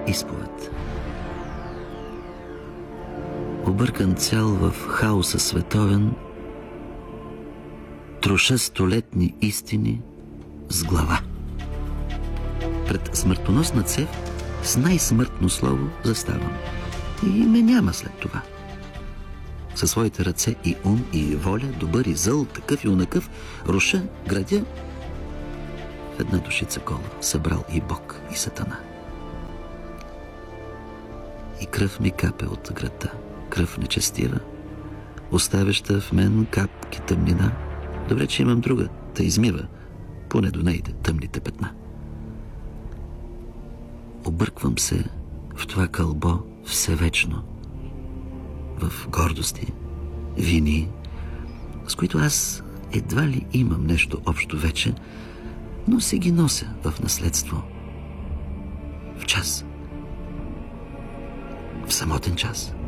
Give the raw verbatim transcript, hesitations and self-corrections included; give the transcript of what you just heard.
Изповед. Объркан цял в хаоса световен, троша столетни истини с глава. Пред смъртоносна цев с най-смъртно слово заставам. И ме няма след това. Със своите ръце и ум и воля, добър и зъл, такъв и онакъв, руша, градя в една душица кола, събрал и Бог, и Сатана. И кръв ми капе от града, кръв нечестива, оставяща в мен капки тъмнина. Добре, че имам друга, та измива, поне до нейде тъмните петна. Обърквам се в това кълбо всевечно, в гордости, вини, с които аз едва ли имам нещо общо вече, но се ги нося в наследство. В час. В самотен час.